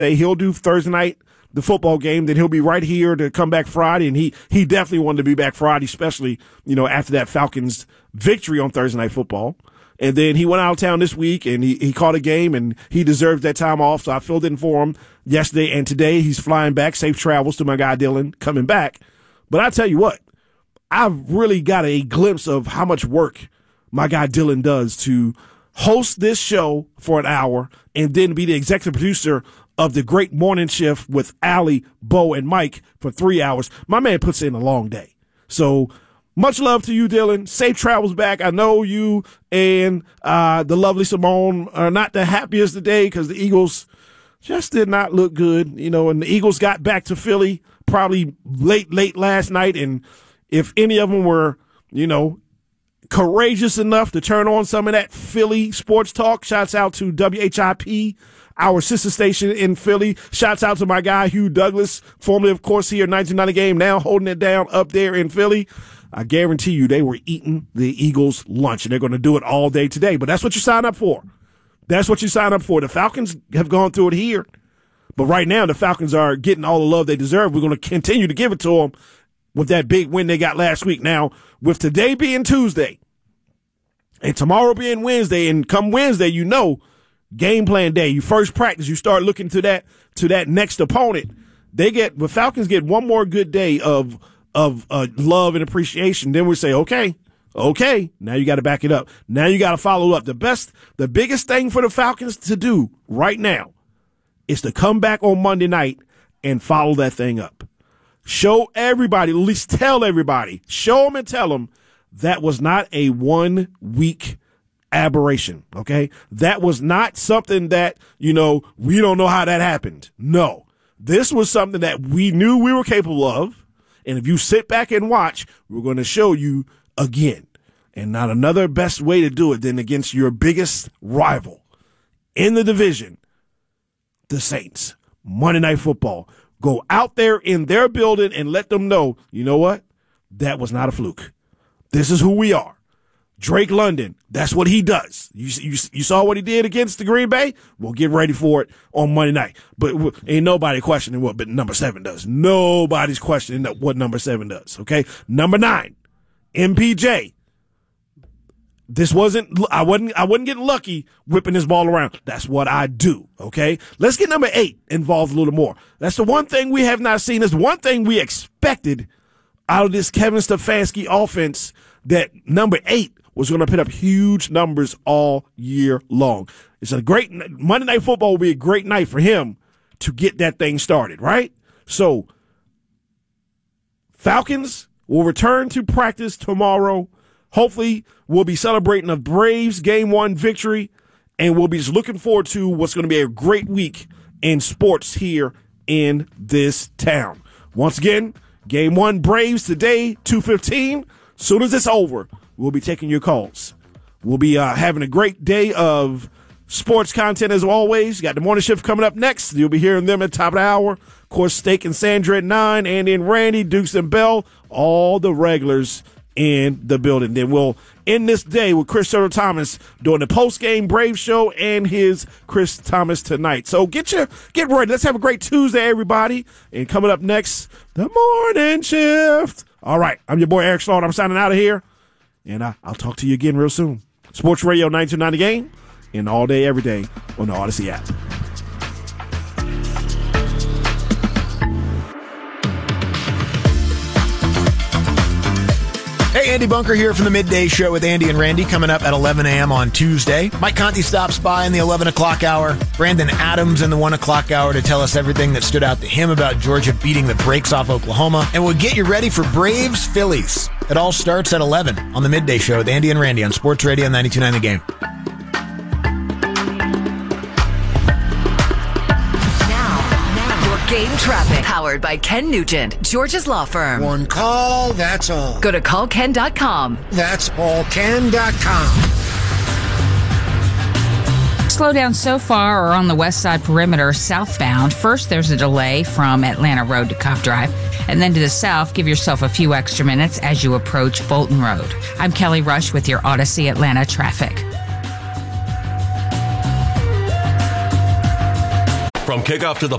He'll do Thursday night, the football game. Then he'll be right here to come back Friday. And he definitely wanted to be back Friday, especially, after that Falcons victory on Thursday Night Football. And then he went out of town this week and he caught a game and he deserves that time off. So I filled in for him yesterday and today. He's flying back. Safe travels to my guy Dylan coming back. But I tell you what, I've really got a glimpse of how much work my guy Dylan does to host this show for an hour and then be the executive producer of the Great Morning Shift with Allie, Bo, and Mike for 3 hours. My man puts in a long day. So much love to you, Dylan. Safe travels back. I know you and the lovely Simone are not the happiest today because the Eagles just did not look good, and the Eagles got back to Philly probably late last night. And if any of them were, courageous enough to turn on some of that Philly sports talk, shouts out to WHIP, our sister station in Philly. Shouts out to my guy Hugh Douglas, formerly, of course, here at 1990 Game, now holding it down up there in Philly. I guarantee you they were eating the Eagles' lunch, and they're going to do it all day today. But that's what you sign up for. That's what you sign up for. The Falcons have gone through it here. But right now, the Falcons are getting all the love they deserve. We're going to continue to give it to them with that big win they got last week. Now, with today being Tuesday and tomorrow being Wednesday, and come Wednesday, game plan day, you first practice, you start looking to that next opponent. The Falcons get one more good day of love and appreciation. Then we say, okay, now you got to back it up. Now you got to follow up. The biggest thing for the Falcons to do right now is to come back on Monday night and follow that thing up. Show everybody, at least tell everybody, show them and tell them that was not a 1 week aberration. Okay. That was not something that, we don't know how that happened. No, this was something that we knew we were capable of. And if you sit back and watch, we're going to show you again. And not another best way to do it than against your biggest rival in the division, the Saints. Monday Night Football. Go out there in their building and let them know, you know what? That was not a fluke. This is who we are. Drake London, that's what he does. You saw what he did against the Green Bay? Well, get ready for it on Monday night. But ain't nobody questioning what number 7 does. Nobody's questioning what number 7 does, okay? Number 9, MPJ. I wasn't getting lucky whipping this ball around. That's what I do, okay? Let's get number 8 involved a little more. That's the one thing we have not seen. That's one thing we expected out of this Kevin Stefanski offense, that number 8 was going to put up huge numbers all year long. It's a great Monday Night Football will be a great night for him to get that thing started, right? So Falcons will return to practice tomorrow. Hopefully, we'll be celebrating a Braves Game 1 victory, and we'll be just looking forward to what's going to be a great week in sports here in this town. Once again, Game 1 Braves today, 2:15. Soon as it's over, we'll be taking your calls. We'll be having a great day of sports content as always. You got the morning shift coming up next. You'll be hearing them at the top of the hour. Of course, Steak and Sandra at 9, Andy and Randy, Dukes and Bell, all the regulars in the building. Then we'll end this day with Chris Turtle Thomas doing the post-game Brave show and his Chris Thomas tonight. So get ready. Let's have a great Tuesday, everybody. And coming up next, the morning shift. All right, I'm your boy Eric Slaughter. I'm signing out of here, and I'll talk to you again real soon. Sports Radio 92.9 The Game, and all day, every day on the Odyssey app. Hey, Andy Bunker here from the Midday Show with Andy and Randy, coming up at 11 a.m. on Tuesday. Mike Conti stops by in the 11 o'clock hour. Brandon Adams in the 1 o'clock hour to tell us everything that stood out to him about Georgia beating the brakes off Oklahoma. And we'll get you ready for Braves Phillies. It all starts at 11 on the Midday Show with Andy and Randy on Sports Radio 92.9 The Game. Game traffic, powered by Ken Nugent, Georgia's law firm. One call, that's all. Go to callken.com. That's allken.com. Slow down so far or on the west side perimeter southbound. First, there's a delay from Atlanta Road to Cove Drive. And then to the south, give yourself a few extra minutes as you approach Bolton Road. I'm Kelly Rush with your Odyssey Atlanta traffic. From kickoff to the